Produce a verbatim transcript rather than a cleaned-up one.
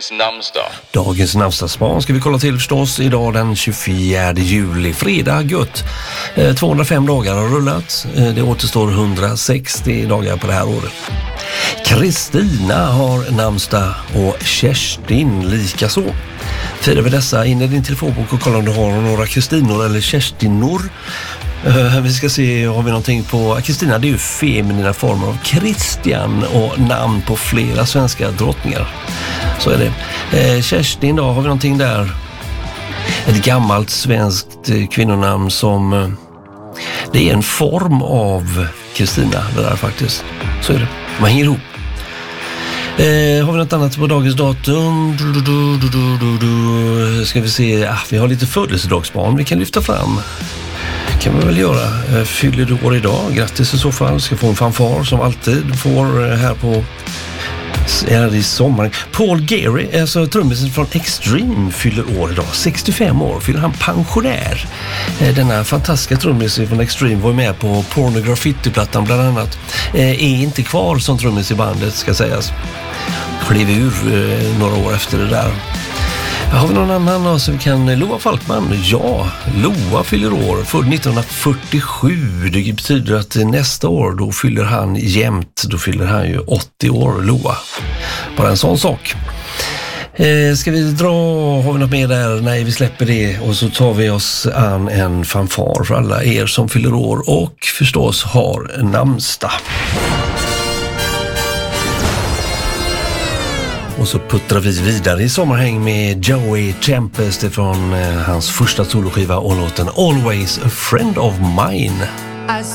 dagens namnsdag. Dagens namnsdagsbarn ska vi kolla till förstås. Idag den tjugofjärde juli, fredag, gött. Eh, tvåhundrafem dagar har rullat. Eh, det återstår hundrasextio dagar på det här året. Kristina har namnsdag och Kerstin lika så. Firar vi dessa in i din telefonbok och kolla om du har några Kristinor eller Kerstinor. Uh, vi ska se, har vi någonting på Kristina, det är ju feminina former av Christian och namn på flera svenska drottningar. Så är det. Uh, Kerstin då, har vi någonting där? Ett gammalt svenskt uh, kvinnonamn som uh, det är en form av Kristina, det där faktiskt. Så är det. Man hänger ihop. Eh, har vi något annat på dagens datum? Du, du, du, du, du, du. Ska vi se. Ah, vi har lite födelsedagsbarn vi kan lyfta fram. Kan vi väl göra. Eh, fyller du år idag? Grattis i så fall. Ska få en fanfar som alltid får eh, här på är i sommaren. Paul Gary, alltså trummisen från Extreme, fyller år idag. sextiofem år fyller han pensionär. Eh, denna fantastiska trummisen från Extreme var med på Pornograffiti-plattan bland annat. Eh, är inte kvar som trummis i bandet ska sägas. Klev ur eh, några år efter det där. Har vi någon annan då som vi kan... Loa Falkman? Ja, Loa fyller år. Född nittonhundrafyrtiosju. Det betyder att nästa år då fyller han jämnt. Då fyller han ju åttio år, Loa. Bara en sån sak. Eh, ska vi dra... Har vi något mer där? Nej, vi släpper det. Och så tar vi oss an en fanfar för alla er som fyller år och förstås har namnsdag. Och så puttrar vi vidare i sommarhäng med Joey Tempest från eh, hans första soloskiva och låten Always a Friend of Mine.